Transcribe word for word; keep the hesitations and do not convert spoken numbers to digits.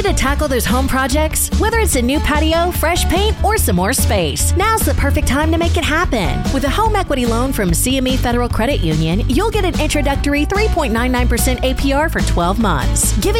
to tackle those home projects? Whether it's a new patio, fresh paint, or some more space, now's the perfect time to make it happen. With a home equity loan from C M E Federal Credit Union, you'll get an introductory three point nine nine percent A P R for twelve months, giving